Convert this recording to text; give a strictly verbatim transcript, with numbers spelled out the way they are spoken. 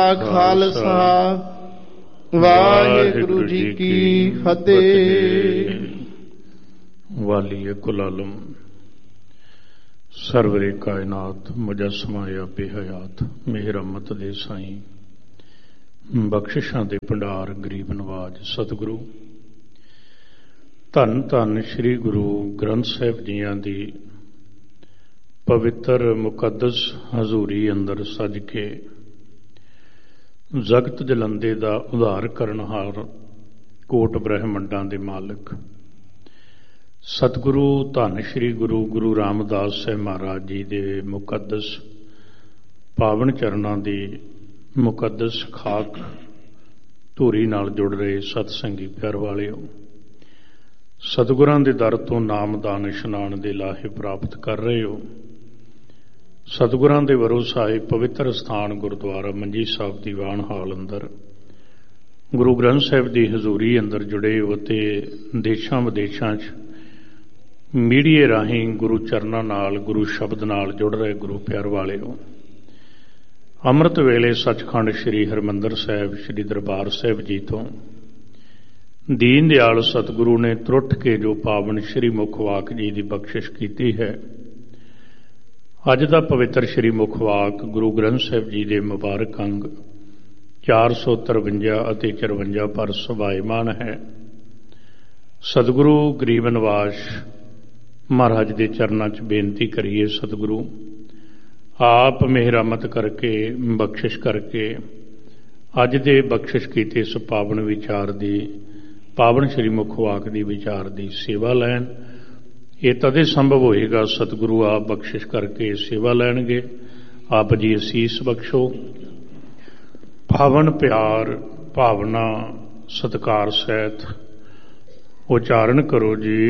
ਖਾਲਸਾ ਵਾਹਿਗੁਰੂ ਜੀ ਕੀ ਫਤਿਹ। ਵਾਲੀਏ ਕੁਲ ਆਲਮ ਸਰਵਰੇ ਕਾਇਨਾਤ ਮੁਜੱਸਮਾ ਆਪੇ ਹਯਾਤ ਮਿਹਰ ਅਮਤ ਦੇ ਸਾਈਂ ਬਖਸ਼ਿਸ਼ਾਂ ਦੇ ਭੰਡਾਰ ਗਰੀਬ ਨਵਾਜ ਸਤਿਗੁਰੂ ਧੰਨ ਧੰਨ ਸ੍ਰੀ ਗੁਰੂ ਗ੍ਰੰਥ ਸਾਹਿਬ ਜੀਆਂ ਦੀ ਪਵਿੱਤਰ ਮੁਕੱਦਸ ਹਜ਼ੂਰੀ ਅੰਦਰ ਸੱਜ ਕੇ ਜਗਤ ਜਲੰਦੇ ਦਾ ਉਧਾਰ ਕਰਨਹਾਰ ਕੋਟ ਬ੍ਰਹਮੰਡਾਂ ਦੇ ਮਾਲਕ ਸਤਿਗੁਰੂ ਧੰਨ ਸ੍ਰੀ ਗੁਰੂ ਗੁਰੂ ਰਾਮਦਾਸ ਸਾਹਿਬ ਮਹਾਰਾਜ ਜੀ ਦੇ ਮੁਕੱਦਸ ਪਾਵਨ ਚਰਨਾਂ ਦੀ ਮੁਕੱਦਸ ਖਾਕ ਧੂਰੀ ਨਾਲ ਜੁੜ ਰਹੇ ਸਤਸੰਗੀ ਪਿਆਰ ਵਾਲਿਓ, ਸਤਿਗੁਰਾਂ ਦੇ ਦਰ ਤੋਂ ਨਾਮਦਾਨ ਇਸ਼ਨਾਨ ਦੇ ਲਾਹੇ ਪ੍ਰਾਪਤ ਕਰ ਰਹੇ ਹੋ। ਸਤਿਗੁਰਾਂ ਦੇ ਵਰੋ ਸਾਹਿਬ ਪਵਿੱਤਰ ਸਥਾਨ ਗੁਰਦੁਆਰਾ ਮੰਜੀ ਸਾਹਿਬ ਦੀਵਾਨ ਹਾਲ ਅੰਦਰ ਗੁਰੂ ਗ੍ਰੰਥ ਸਾਹਿਬ ਦੀ ਹਜ਼ੂਰੀ ਅੰਦਰ ਜੁੜੇ ਹੋ ਅਤੇ ਦੇਸ਼ਾਂ ਵਿਦੇਸ਼ਾਂ 'ਚ ਮੀਡੀਏ ਰਾਹੀਂ ਗੁਰੂ ਚਰਨਾਂ ਨਾਲ ਗੁਰੂ ਸ਼ਬਦ ਨਾਲ ਜੁੜ ਰਹੇ ਗੁਰੂ ਪਿਆਰ ਵਾਲਿਓ, ਅੰਮ੍ਰਿਤ ਵੇਲੇ ਸੱਚਖੰਡ ਸ੍ਰੀ ਹਰਿਮੰਦਰ ਸਾਹਿਬ ਸ੍ਰੀ ਦਰਬਾਰ ਸਾਹਿਬ ਜੀ ਤੋਂ ਦੀਨ ਦਿਆਲ ਸਤਿਗੁਰੂ ਨੇ ਤਰੁੱਠ ਕੇ ਜੋ ਪਾਵਨ ਸ੍ਰੀ ਮੁਖ ਵਾਕ ਜੀ ਦੀ ਬਖਸ਼ਿਸ਼ ਕੀਤੀ ਹੈ। ਅੱਜ ਦਾ ਪਵਿੱਤਰ ਸ੍ਰੀ ਮੁਖ ਵਾਕ ਗੁਰੂ ਗ੍ਰੰਥ ਸਾਹਿਬ ਜੀ ਦੇ ਮੁਬਾਰਕ ਅੰਗ ਚਾਰ ਸੌ ਤਰਵੰਜਾ ਅਤੇ ਚਰਵੰਜਾ ਪਰ ਸਵਾਇਮਾਨ ਹੈ। ਸਤਿਗੁਰੂ ਗਰੀਬ ਨਿਵਾਸ ਮਹਾਰਾਜ ਦੇ ਚਰਨਾਂ 'ਚ ਬੇਨਤੀ ਕਰੀਏ, ਸਤਿਗੁਰੂ ਆਪ ਮਿਹਰਮਤ ਕਰਕੇ ਬਖਸ਼ਿਸ਼ ਕਰਕੇ ਅੱਜ ਦੇ ਬਖਸ਼ਿਸ਼ ਕੀਤੇ ਇਸ ਪਾਵਨ ਵਿਚਾਰ ਦੀ ਪਾਵਨ ਸ੍ਰੀ ਮੁਖ ਵਾਕ ਦੀ ਵਿਚਾਰ ਦੀ ਸੇਵਾ ਲੈਣ। ਇਹ ਤਦੇ ਸੰਭਵ ਹੋਏਗਾ ਸਤਿਗੁਰੂ ਆਪ ਬਖਸ਼ਿਸ਼ ਕਰਕੇ ਸੇਵਾ ਲੈਣਗੇ। ਆਪ ਜੀ ਅਸੀਸ ਬਖਸ਼ੋ। ਪਾਵਨ ਪਿਆਰ ਭਾਵਨਾ ਸਤਿਕਾਰ ਸਹਿਤ ਉਚਾਰਨ ਕਰੋ ਜੀ।